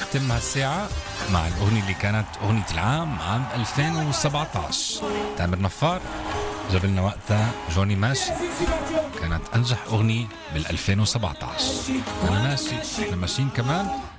نختم هالساعة مع الأغنية اللي كانت أغنية العام عام 2017. تامر نفار جاب لنا وقتها جوني ماشي، كانت أنجح أغنية بال 2017. أنا ماشي، احنا ماشيين كمان.